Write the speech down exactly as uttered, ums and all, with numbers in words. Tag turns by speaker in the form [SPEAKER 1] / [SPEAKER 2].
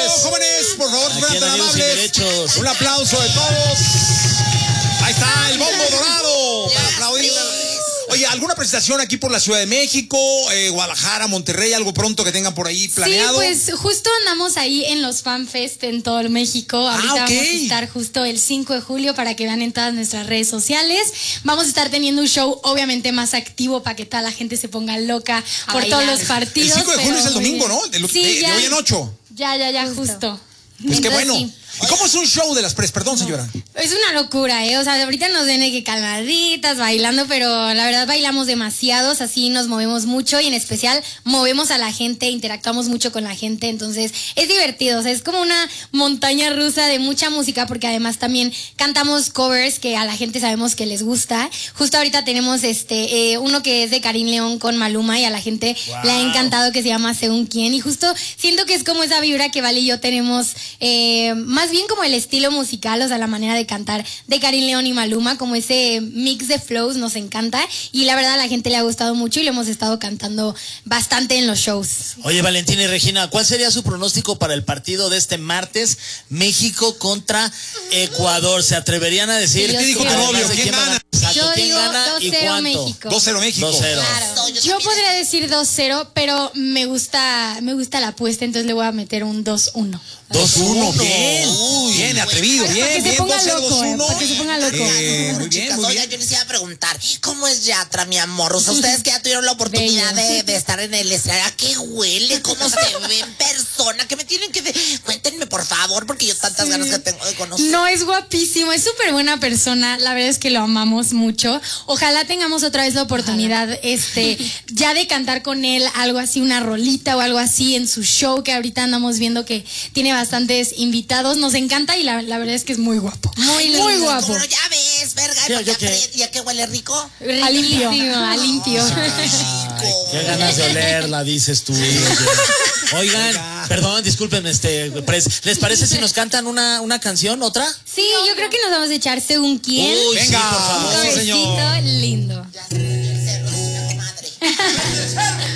[SPEAKER 1] jóvenes, por favor, fueran tan amables. Un aplauso de todos. Ahí está el bombo dorado para aplaudir. Oye, ¿alguna presentación aquí por la Ciudad de México, eh, Guadalajara, Monterrey, algo pronto que tengan por ahí planeado?
[SPEAKER 2] Sí, pues justo andamos ahí en los FanFest en todo el México. Ahorita
[SPEAKER 1] ah, okay.
[SPEAKER 2] vamos a estar justo el cinco de julio para que vean en todas nuestras redes sociales. Vamos a estar teniendo un show obviamente más activo para que toda la gente se ponga loca a por bailar. Todos los partidos.
[SPEAKER 1] El cinco de julio es el domingo, ¿no? De,
[SPEAKER 2] sí,
[SPEAKER 1] de,
[SPEAKER 2] ya,
[SPEAKER 1] de hoy en ocho.
[SPEAKER 2] Ya, ya, ya, justo. justo.
[SPEAKER 1] Pues qué bueno.
[SPEAKER 2] Sí.
[SPEAKER 1] ¿Y cómo es un show de las pres? Perdón, señora.
[SPEAKER 2] Es una locura, ¿eh? O sea, ahorita nos ven que calmaditas, bailando, pero la verdad bailamos demasiados, así nos movemos mucho y en especial movemos a la gente, interactuamos mucho con la gente, entonces es divertido, o sea, es como una montaña rusa de mucha música porque además también cantamos covers que a la gente sabemos que les gusta. Justo ahorita tenemos este eh, uno que es de Karim León con Maluma y a la gente wow. le ha encantado, que se llama Según Quién, y justo siento que es como esa vibra que Vale y yo tenemos eh, más bien como el estilo musical, o sea, la manera de cantar de Karim León y Maluma, como ese mix de flows nos encanta y la verdad a la gente le ha gustado mucho y lo hemos estado cantando bastante en los shows.
[SPEAKER 3] Oye, Valentina y Regina, ¿cuál sería su pronóstico para el partido de este martes, México contra Ecuador? ¿Se atreverían a decir?
[SPEAKER 1] ¿Qué dijo tu novio? ¿Quién gana?
[SPEAKER 2] Yo
[SPEAKER 3] ¿Quién
[SPEAKER 2] digo
[SPEAKER 3] gana
[SPEAKER 2] dos
[SPEAKER 3] y
[SPEAKER 2] cero
[SPEAKER 3] cuánto?
[SPEAKER 2] México.
[SPEAKER 1] dos cero México.
[SPEAKER 3] dos cero.
[SPEAKER 2] Claro. Yo podría decir dos cero, pero me gusta me gusta la apuesta, entonces le voy a meter un dos uno.
[SPEAKER 1] dos uno, bien. Uy, bien, atrevido, bien,
[SPEAKER 2] para que
[SPEAKER 1] bien.
[SPEAKER 2] se ponga
[SPEAKER 1] dos cero,
[SPEAKER 2] loco,
[SPEAKER 1] dos uno.
[SPEAKER 2] eh, para que se ponga loco.
[SPEAKER 1] Eh, muy bien,
[SPEAKER 4] Chicas,
[SPEAKER 1] muy
[SPEAKER 4] oiga,
[SPEAKER 1] bien.
[SPEAKER 4] yo les iba a preguntar, ¿cómo es Yatra, mi amor? O sea, ustedes que ya tuvieron la oportunidad de, de estar en el escenario, ¿a qué huele? ¿Cómo se ve en persona? ¿Qué me tienen que decir? Cuéntenme, por favor, porque yo tantas sí. ganas que tengo de conocer.
[SPEAKER 2] No, es guapísimo, es súper buena persona, la verdad es que lo amamos mucho. Ojalá tengamos otra vez la oportunidad, Ojalá. este, ya de cantar con él algo así, una rolita o algo así en su show, que ahorita andamos viendo que tiene bastantes invitados. Nos encanta y la, la verdad es que es muy guapo. Muy, Ay, muy guapo.
[SPEAKER 4] Bueno, ya ves, verga,
[SPEAKER 3] ¿Qué,
[SPEAKER 4] ya,
[SPEAKER 3] qué?
[SPEAKER 4] ¿ya que huele rico?
[SPEAKER 2] A limpio, a limpio.
[SPEAKER 3] Ay, qué ganas de olerla, dices tú. Oigan, perdón, disculpen, este, Pres, ¿les parece si nos cantan una, una canción, otra?
[SPEAKER 2] Sí, yo creo que nos vamos a echar Según Quién.
[SPEAKER 3] Uy,
[SPEAKER 1] venga,
[SPEAKER 3] sí, por favor.
[SPEAKER 2] Un
[SPEAKER 1] sí, señor.
[SPEAKER 2] lindo.
[SPEAKER 4] Ya sé, cerro, madre.